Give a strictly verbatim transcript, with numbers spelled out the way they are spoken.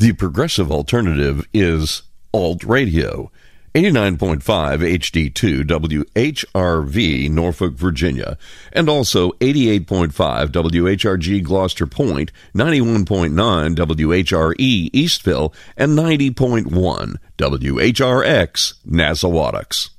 The progressive alternative is Alt Radio. eighty-nine point five H D two W H R V, Norfolk, Virginia, and also eighty-eight point five W H R G Gloucester Point, ninety-one point nine W H R E Eastville, and ninety point one W H R X Nassauattucks.